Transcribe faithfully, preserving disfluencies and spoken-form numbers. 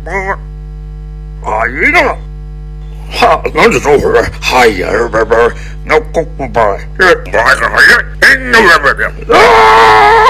阿姨呢？哈，俺就走会儿，哎呀，别别，那公公吧，这我还是哎呀，那别别别啊！